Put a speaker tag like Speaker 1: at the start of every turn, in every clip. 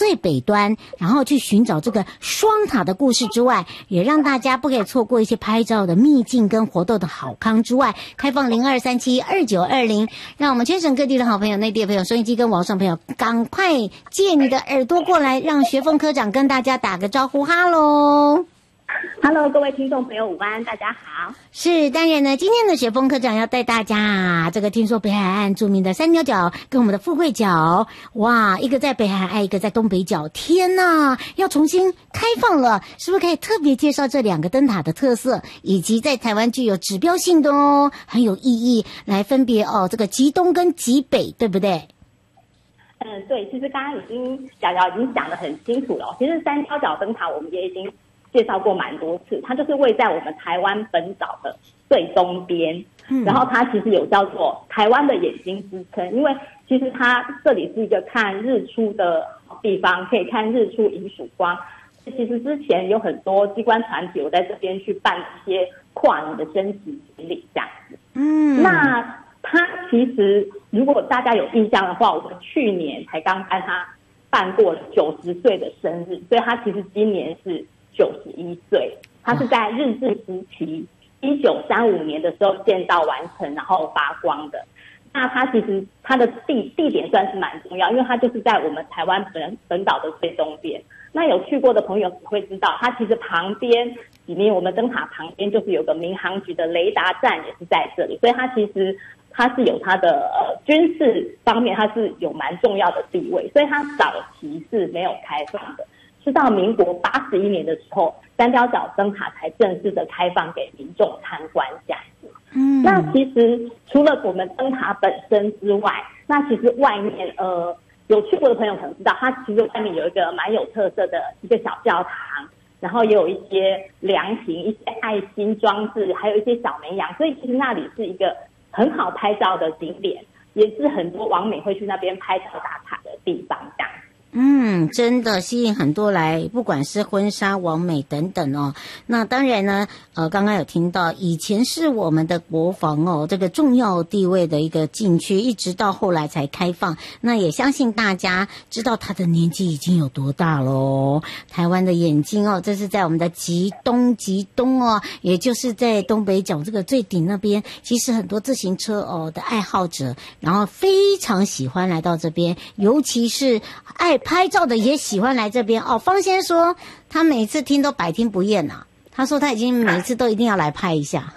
Speaker 1: 最北端，然后去寻找这个双塔的故事之外，也让大家不可以错过一些拍照的秘境跟活动的好康之外，开放02372920，让我们全省各地的好朋友、内地的朋友、收音机跟网上朋友赶快借你的耳朵过来，让学凤科长跟大家打个招呼。哈喽
Speaker 2: Hello， 各位听众朋友，午安，大家好。
Speaker 1: 是，当然呢，今天的学凤科长要带大家这个听说北海岸著名的三貂角跟我们的富贵角，哇，一个在北海岸，一个在东北角，天哪，要重新开放了，是不是可以特别介绍这两个灯塔的特色，以及在台湾具有指标性的哦，很有意义，来分别这个极东跟极北，对不对？
Speaker 2: 对，其实刚刚瑶瑶已经讲得很清楚了。其实三貂角灯塔我们也已经介绍过蛮多次，它就是位在我们台湾本岛的最东边，然后它其实有叫做台湾的眼睛之称，因为其实它这里是一个看日出的地方，可以看日出迎曙光。其实之前有很多机关团体有在这边去办一些跨年的升旗典礼这样子。那它其实如果大家有印象的话，我们去年才刚帮他办过90岁的生日，所以他其实今年是91岁。他是在日治时期1935年的时候建造完成，然后发光的。那它其实它的地点算是蛮重要，因为它就是在我们台湾本岛的最东边。那有去过的朋友会知道，它其实旁边里面我们灯塔旁边就是有个民航局的雷达站，也是在这里，所以它其实它是有它的军事方面，它是有蛮重要的地位，所以它早期是没有开放的，是到民国81年的时候，三貂角灯塔才正式的开放给民众参观这样子。那其实除了我们灯塔本身之外，那其实外面有去过的朋友可能知道，它其实外面有一个蛮有特色的一个小教堂，然后也有一些凉亭、一些爱心装置，还有一些小绵羊，所以其实那里是一个很好拍照的景点，也是很多网美会去那边拍照打卡的地方这样。
Speaker 1: 真的吸引很多来，不管是婚纱、网美等等哦。那当然呢，刚刚有听到，以前是我们的国防哦，这个重要地位的一个禁区，一直到后来才开放。那也相信大家知道他的年纪已经有多大咯。台湾的眼睛哦，这是在我们的极东哦，也就是在东北角这个最顶那边。其实很多自行车的爱好者，然后非常喜欢来到这边，尤其是爱拍照的也喜欢来这边哦。方先说他每次听都百听不厌啊，他说他已经每次都一定要来拍一下。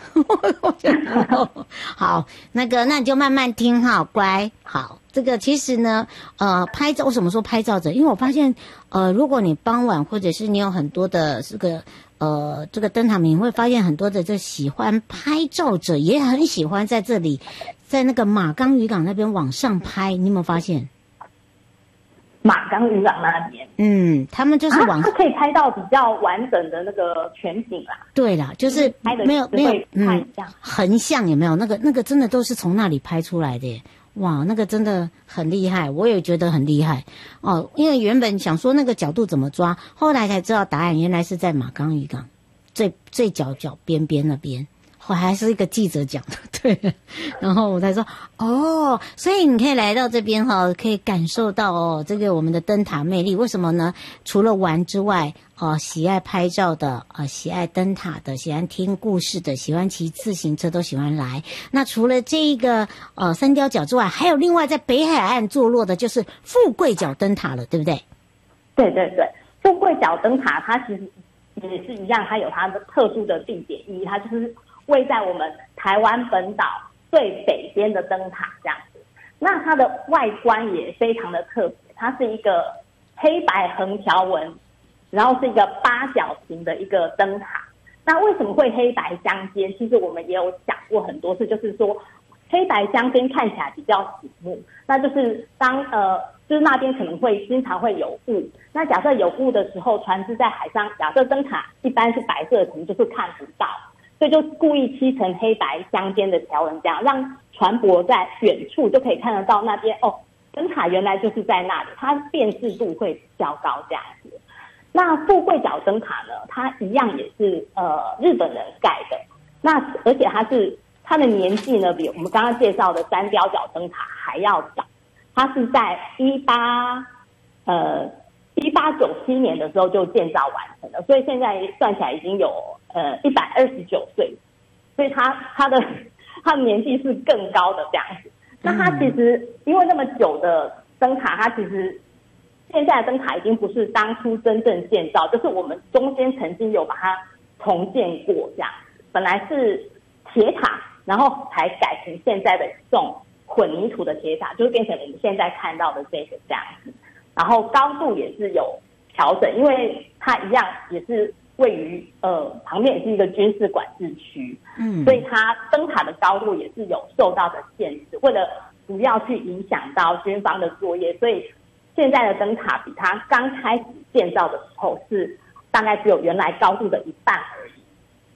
Speaker 1: 好，那你就慢慢听哈，乖。好，这个其实呢，拍照为什么说拍照者？因为我发现，如果你傍晚或者是你有很多的这个灯塔，你会发现很多的这喜欢拍照者也很喜欢在这里，在那个马冈渔港那边往上拍，你有没有发现？
Speaker 2: 马冈渔港那边，
Speaker 1: 他们就是它
Speaker 2: 可以拍到比较完整的那个全景啦。
Speaker 1: 对啦，就是没有横向有没有？那个真的都是从那里拍出来的耶。哇，那个真的很厉害，我也觉得很厉害哦。因为原本想说那个角度怎么抓，后来才知道答案原来是在马冈渔港最角边那边。我还是一个记者讲的，对，然后我才说所以你可以来到这边可以感受到这个我们的灯塔魅力。为什么呢？除了玩之外，喜爱拍照的，喜爱灯塔的，喜欢听故事的，喜欢骑自行车都喜欢来。那除了这一个三貂角之外，还有另外在北海岸坐落的就是富贵角灯塔了，对不对？
Speaker 2: 对对对，富贵角灯塔它其实也是一样，它有它的特殊的地点意义，它就是位在我们台湾本岛最北边的灯塔这样子。那它的外观也非常的特别，它是一个黑白横条纹，然后是一个8角形的一个灯塔。那为什么会黑白相间？其实我们也有讲过很多次，就是说黑白相间看起来比较醒目，那就是就是那边可能会经常会有雾，那假设有雾的时候，船只在海上，假设灯塔一般是白色的，可能就是看不到，所以就故意漆成黑白相间的条纹，这样让船舶在远处就可以看得到那边灯塔原来就是在那里，它辨识度会比较高这样子。那富贵角灯塔呢，它一样也是日本人盖的，那而且它的年纪呢比我们刚刚介绍的三貂角灯塔还要早，它是在18 1897年的时候就建造完成了，所以现在算起来已经有129岁，所以他的年纪是更高的这样子。那它其实因为那么久的灯塔，它其实现在的灯塔已经不是当初真正建造，就是我们中间曾经有把它重建过这样子，本来是铁塔，然后才改成现在的这种混凝土的铁塔，就会变成我们现在看到的这个这样子。然后高度也是有调整，因为它一样也是位于旁边也是一个军事管制区，所以它灯塔的高度也是有受到的限制，为了不要去影响到军方的作业，所以现在的灯塔比它刚开始建造的时候是大概只有原来高度的一半而已。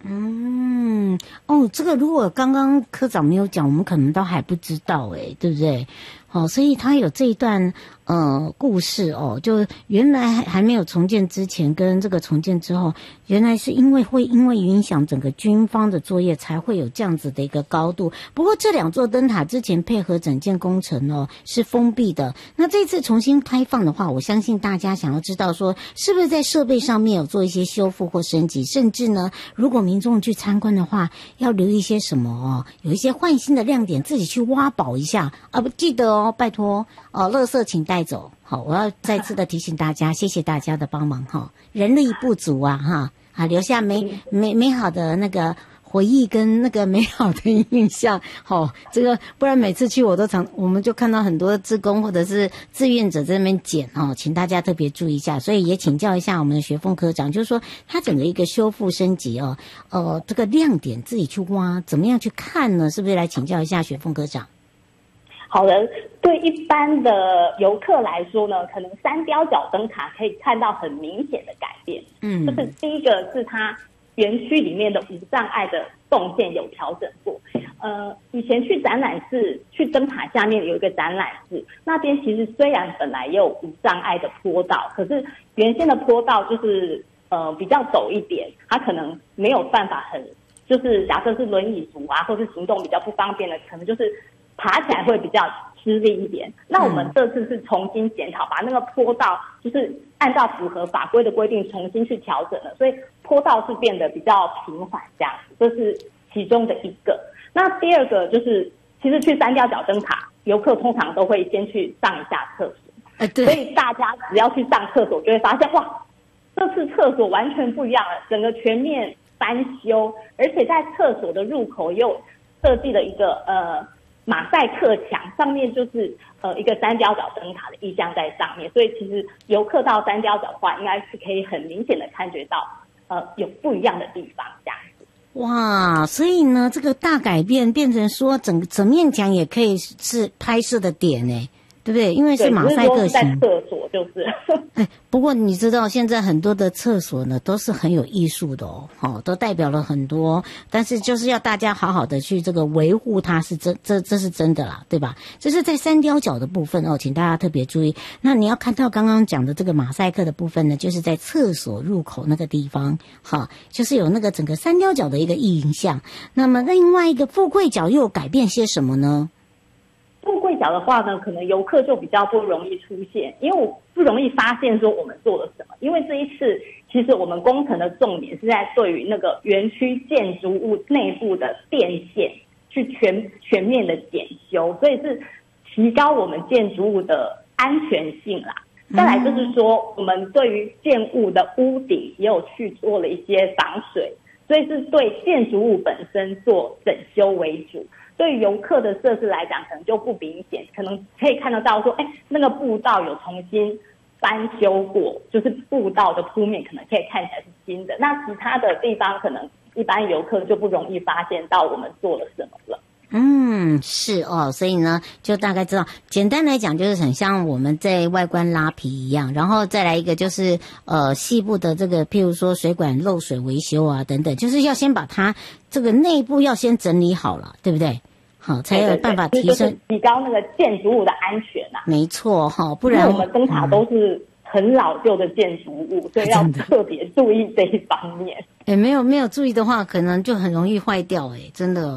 Speaker 1: 这个如果刚刚科长没有讲，我们可能都还不知道对不对？所以他有这一段故事就原来还没有重建之前跟这个重建之后，原来是因为影响整个军方的作业才会有这样子的一个高度。不过这两座灯塔之前配合整建工程是封闭的，那这次重新开放的话，我相信大家想要知道说是不是在设备上面有做一些修复或升级，甚至呢如果民众去参观的话要留意一些什么有一些换新的亮点自己去挖宝一下不记得拜托垃圾请带走。好，我要再次的提醒大家，谢谢大家的帮忙人力不足留下美好的那个回忆跟那个美好的印象这个不然每次去我们就看到很多志工或者是志愿者在那边捡请大家特别注意一下，所以也请教一下我们的学凤科长，就是说他整个一个修复升级这个亮点自己去挖，怎么样去看呢？是不是来请教一下学凤科长？
Speaker 2: 好的，对一般的游客来说呢，可能三雕角灯塔可以看到很明显的改变。就是第一个是它园区里面的无障碍的动线有调整过。以前去展览室，去灯塔下面有一个展览室，那边其实虽然本来也有无障碍的坡道，可是原先的坡道就是比较陡一点，它可能没有办法就是假设是轮椅族或是行动比较不方便的，可能就是爬起来会比较吃力一点。那我们这次是重新检讨，把那个坡道就是按照符合法规的规定重新去调整了，所以坡道是变得比较平缓这样子，这是其中的一个。那第二个就是，其实去三雕角灯塔，游客通常都会先去上一下厕所，
Speaker 1: 对，
Speaker 2: 所以大家只要去上厕所，就会发现哇，这次厕所完全不一样了，整个全面翻修，而且在厕所的入口又设计了一个马赛克墙，上面就是一个三雕角灯塔的意象在上面，所以其实游客到三雕角的话，应该是可以很明显的感觉到有不一样的地方这样子。
Speaker 1: 哇，所以呢，这个大改变变成说整面墙也可以是拍摄的点对不对？因为是马赛克型。
Speaker 2: 在厕所就是。
Speaker 1: 不过你知道现在很多的厕所呢都是很有艺术的都代表了很多，但是就是要大家好好的去这个维护它，是这是真的啦，对吧？这是在三雕角的部分请大家特别注意。那你要看到刚刚讲的这个马赛克的部分呢，就是在厕所入口那个地方就是有那个整个三雕角的一个印象。那么另外一个富贵角又改变些什么呢？
Speaker 2: 富贵角的话呢，可能游客就比较不容易出现，因为我不容易发现说我们做了什么。因为这一次其实我们工程的重点是在对于那个园区建筑物内部的电线去全面的检修，所以是提高我们建筑物的安全性啦。再来就是说，我们对于建物的屋顶也有去做了一些防水，所以是对建筑物本身做整修为主。对于游客的设施来讲，可能就不明显，可能可以看得到说，那个步道有重新翻修过，就是步道的铺面可能可以看起来是新的。那其他的地方可能一般游客就不容易发现到我们做了什么了。
Speaker 1: 是所以呢，就大概知道，简单来讲就是很像我们在外观拉皮一样，然后再来一个就是细部的这个，譬如说水管漏水维修等等，就是要先把它这个内部要先整理好了，对不对？好，才有办法提升
Speaker 2: 就是提高那个建筑物的安全
Speaker 1: 没错不然
Speaker 2: 我们灯塔都是很老旧的建筑物，所以要特别注意这一方面。
Speaker 1: 没有注意的话，可能就很容易坏掉真的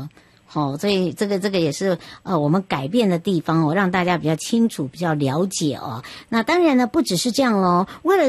Speaker 1: 好，所以这个也是我们改变的地方哦，让大家比较清楚、比较了解哦。那当然呢，不只是这样咯，为了